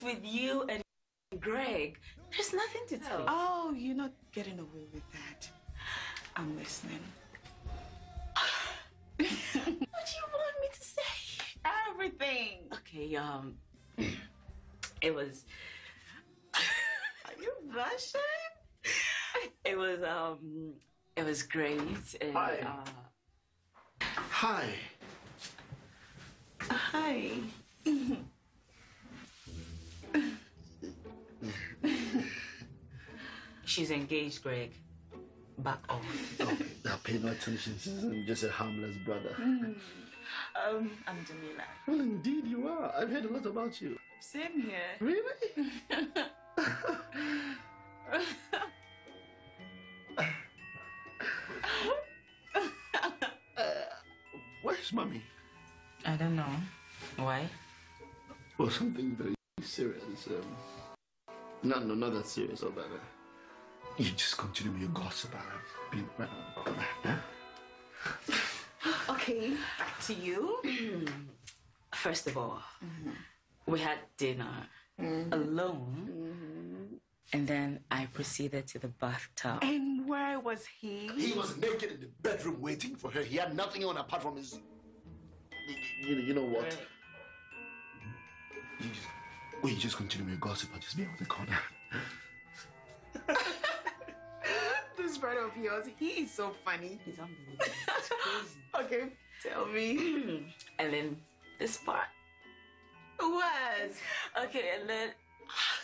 with you and Greg. There's nothing to tell. Oh, you're not getting away with that. I'm listening. What do you want me to say? Everything. Okay, it was. Are you blushing? It was great. And, Hi. Hi. Hi. She's engaged, Greg. Back off. Okay, now pay no attention. This isn't just a harmless brother. I'm Jamila. Well, indeed you are. I've heard a lot about you. Same here. Really? Where's mommy? I don't know. Why? Well, something very serious. Not that serious, or that. You just continue with your gossip and being around. Yeah? Okay, back to you. First of all, we had dinner alone, and then I proceeded to the bathtub. And where was he? He was naked in the bedroom waiting for her. He had nothing on apart from his... You know what? Right. You just continue with your gossip. I'll just be out the corner. This brother of yours, he is so funny. He's unbelievable. It's crazy. Okay, tell me. And then this part. Was. Okay, and then